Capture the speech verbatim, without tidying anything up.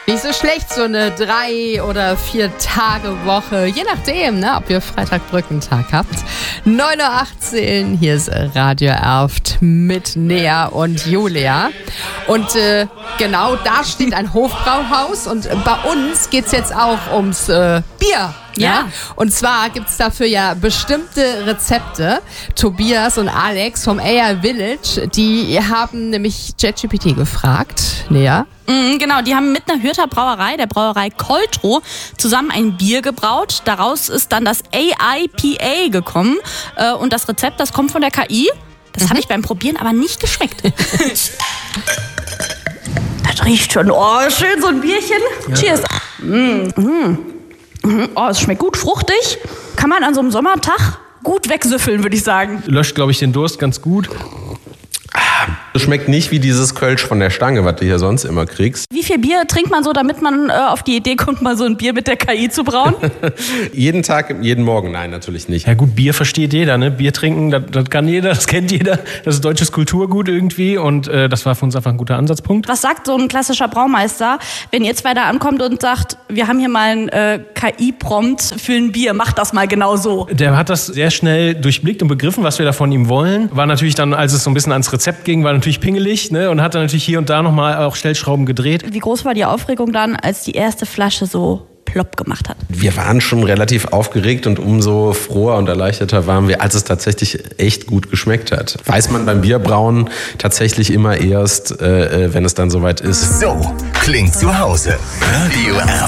Nicht so schlecht, so eine drei- oder vier Tage Woche, je nachdem, ne, ob ihr Freitag-Brückentag habt. neun Uhr achtzehn, hier ist Radio Erft mit Nea und Julia. Und äh, genau da steht ein Hofbrauhaus und bei uns geht's jetzt auch ums äh, Bier. Ja. ja, und zwar gibt's dafür ja bestimmte Rezepte. Tobias und Alex vom A R Village, die haben nämlich ChatGPT gefragt. Nea? Mhm, genau, die haben mit einer Hürther Brauerei, der Brauerei Coltro, zusammen ein Bier gebraut. Daraus ist dann das A I P A gekommen. Äh, und das Rezept, das kommt von der K I. Das mhm. habe ich beim Probieren aber nicht geschmeckt. Das riecht schon. Oh, schön so ein Bierchen. Ja. Cheers. Mm, mm. Oh, es schmeckt gut, fruchtig. Kann man an so einem Sommertag gut wegsüffeln, würde ich sagen. Löscht, glaube ich, den Durst ganz gut. Es schmeckt nicht wie dieses Kölsch von der Stange, was du hier sonst immer kriegst. Wie viel Bier trinkt man so, damit man äh, auf die Idee kommt, mal so ein Bier mit der K I zu brauen? Jeden Tag, jeden Morgen? Nein, natürlich nicht. Ja gut, Bier versteht jeder, ne? Bier trinken, das, das kann jeder, das kennt jeder. Das ist deutsches Kulturgut irgendwie und äh, das war für uns einfach ein guter Ansatzpunkt. Was sagt so ein klassischer Braumeister, wenn ihr zwei da ankommt und sagt, wir haben hier mal einen äh, K I-Prompt für ein Bier, macht das mal genau so? Der hat das sehr schnell durchblickt und begriffen, was wir da von ihm wollen. War natürlich dann, als es so ein bisschen ans Rezept ging, war natürlich pingelig, ne? Und hat dann natürlich hier und da nochmal auch Stellschrauben gedreht. Wie groß war die Aufregung dann, als die erste Flasche so plopp gemacht hat? Wir waren schon relativ aufgeregt und umso froher und erleichterter waren wir, als es tatsächlich echt gut geschmeckt hat. Weiß man beim Bierbrauen tatsächlich immer erst, äh, wenn es dann soweit ist. So klingt zu Hause. Radio Erft.